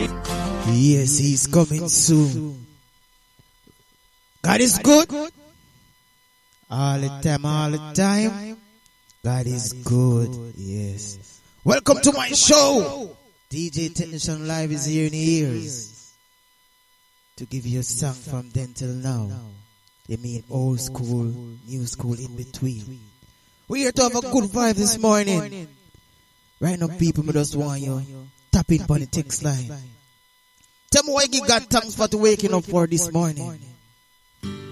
Yes, he's coming soon. God is good. All the time, all the time. God is good. Yes. Welcome to my show. DJ Technician Live is here in the ears to give you a song from then till now. You mean old school, new school in between. We're here to have a good vibe this morning. Right now, people, we just want you tap in on the text line. Tell me why you give God thanks for waking up for this morning.